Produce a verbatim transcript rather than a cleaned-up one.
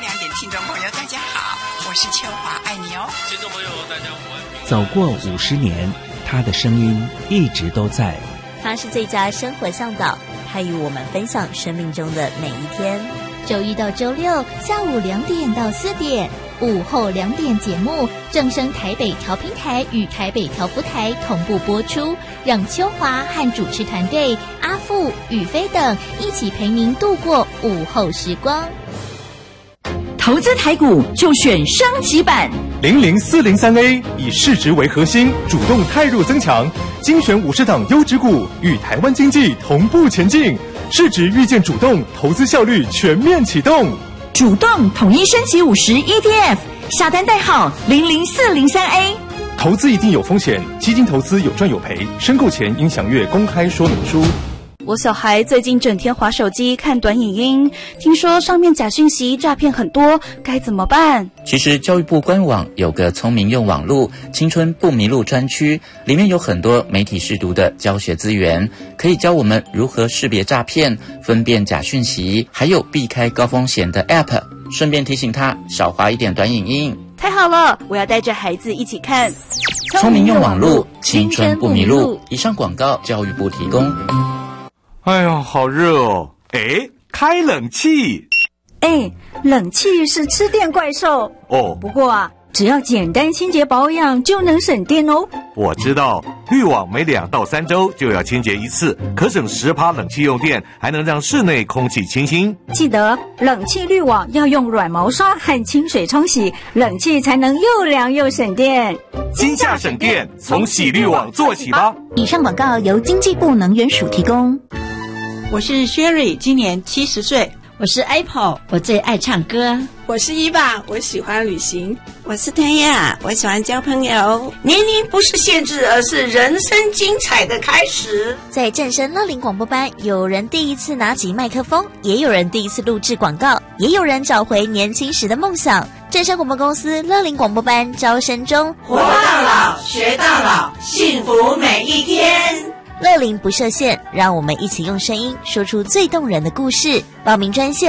两点听众朋友大家好，我是秋华，爱你哦。 听众朋友大家好。 走过五十年，他的声音一直都在。 他是最佳生活向导，他与我们分享生命中的每一天。 周一到周六下午两点到四点，午后两点节目正声台北调频台与台北调福台同步播出，让秋华和主持团队阿富、宇飞等一起陪您度过午后时光。 投资台股就选升级版零零四零三 A， 以市值为核心，主动汰弱增强，精选五十档优质股，与台湾经济同步前进。市值遇见主动，投资效率全面启动。 主动统一升级五十 E T F， 下单代号零零四零三 A。 投资一定有风险，基金投资有赚有赔，申购前应详阅公开说明书。 我小孩最近整天滑手机看短影音，听说上面假讯息诈骗很多，该怎么办？ 其实教育部官网有个聪明用网路青春不迷路专区，里面有很多媒体识读的教学资源，可以教我们如何识别诈骗、分辨假讯息，还有避开高风险的 App， 顺便提醒他少滑一点短影音。 太好了，我要带着孩子一起看聪明用网路青春不迷路。以上广告教育部提供。 哎呀，好热哦！哎，开冷气。 哎，冷气是吃电怪兽哦。 不过啊，只要简单清洁保养就能省电哦。 我知道，滤网每两到三周就要清洁一次，可省十趴冷气用电，还能让室内空气清新。 记得冷气滤网要用软毛刷和清水冲洗，冷气才能又凉又省电。 今夏省电，从洗滤网做起吧。 以上广告由经济部能源署提供。 我是 Sherry， 今年七十岁。 我是 Apple， 我最爱唱歌。 我是伊爸，我喜欢旅行。 我是天亚，我喜欢交朋友。 年龄不是限制，而是人生精彩的开始。 在正声乐龄广播班，有人第一次拿起麦克风，也有人第一次录制广告，也有人找回年轻时的梦想。正声广播公司乐龄广播班招生中， 活到老，学到老，幸福每一天。 乐龄不设限，让我们一起用声音说出最动人的故事。报名专线